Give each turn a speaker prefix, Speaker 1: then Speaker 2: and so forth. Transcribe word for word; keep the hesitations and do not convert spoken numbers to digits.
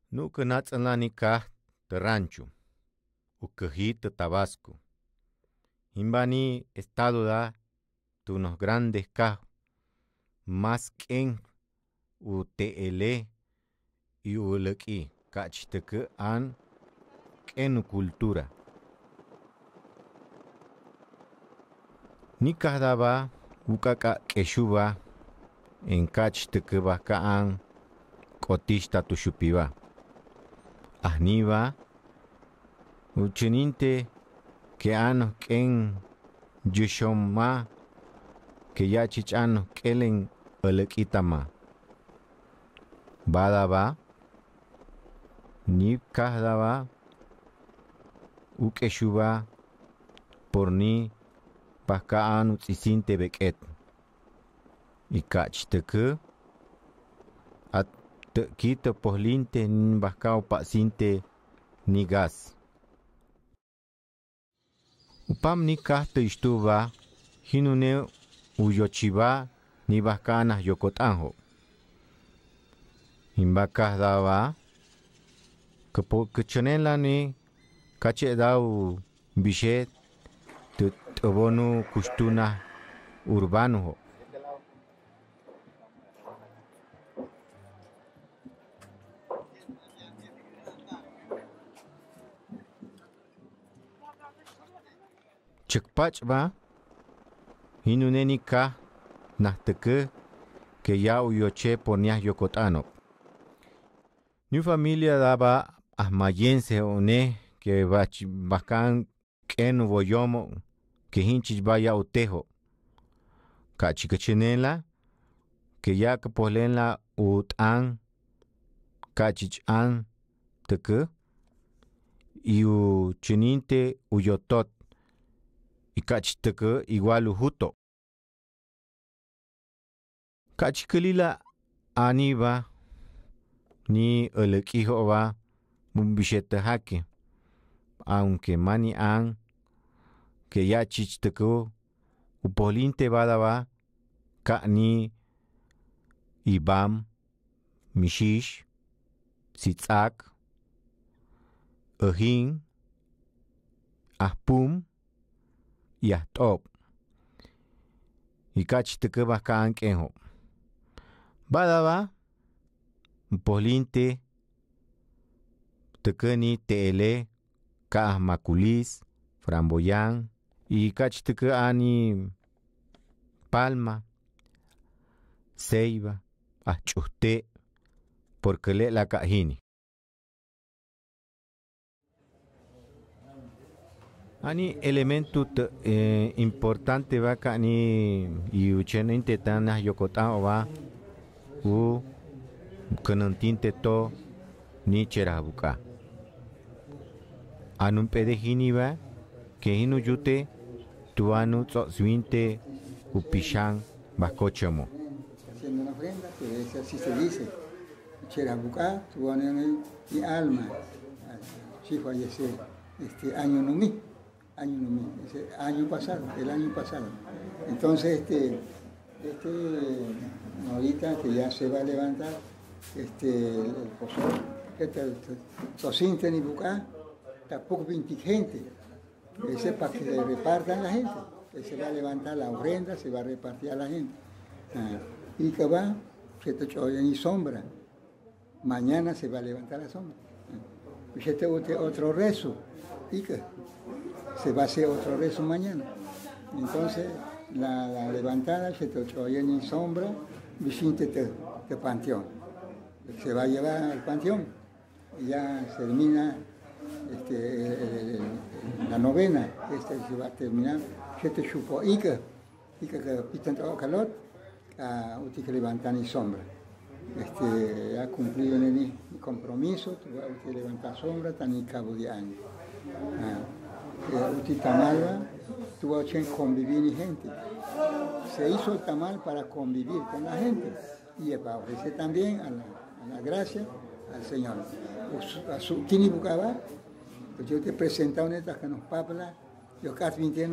Speaker 1: Nuca natzalanika de rancho, ucajita Tabasco. Imbani estado da de unos grandes cajos, más que u tele y uleki, cachteke an en cultura. Ni kadaba ukaka keshuba en cachteke bakaan kotista tushupiba. Ahniba uchininte que anos ken yushoma que ya chichano kelen elekitama. Badaba ni kahdaba ukeshuba por ni bakaan utsisinte beket. Ikachteke at kita pohlinte bakao pasinte ni gas. Upam ni kahte istuba hinune uyochiba ni bakana yokotanjo. Imbakah daba kepo kechenela ni kache dau bishet te obonu kustuna urbano. Chekpach ba hinuneni ka nahteke que ya uyoche ponia yokotano. Ni familia daba ahmayense one que bach bakan ken boyomo que hinchich vaya utejo. Kachikachenela que ya que polenla utan kachich an teke y u chininte uyotot. Y cachteke igual ujuto. Cachikelila aniba ni elekijo va un billete hake. Aunque mani an que ya chichteko upoliente badaba ka ni ibam mishish sitzak ehin ahpum y ahtop. Y cachteke bakan kenjo. Badaba polinte tekeni tele ka maculis framboyan y cachteke ani palma ceiba achuste porque le la cajini. Ani elemento eh, importante va kani y ucheninte tana yokota va u kanantinte to ni cherabuka. Anun pedejini va que hinu yute tuanu tzosvinte upishan bakochamo.
Speaker 2: Haciendo una ofrenda, que así se dice. Cherabuka, tuanu mi alma. Si fallece este año no mi. Año, ese año pasado, el año pasado. Entonces, este, este, ahorita que ya se va a levantar, este, el pozor, este, Sosinte ni Bucá, tampoco veinte gente, ese para que le repartan a la gente, que se va a levantar la ofrenda, se va a repartir a la gente. Ah, y que va, se te oye ni sombra, mañana se va a levantar la sombra. Ah, y este otro rezo, y que se va a hacer otro rezo mañana. Entonces, la, la levantada se te oye en sombra, Vicente de, de Panteón. Se va a llevar al Panteón y ya se termina este, el, el, la novena, este se va a terminar. Se te chupó y que, y que, que pitan todo calor, a usted que levantan en sombra. Este, ha cumplido en el compromiso, usted levantar sombra, tan en cabo de año. Ah, Uti tamal tuvo que convivir y gente. Se hizo el tamal para convivir con la gente y para ofrecer también a la, a la gracia al Señor. A su tini bucaba, yo te presento una que nos papla, yo casi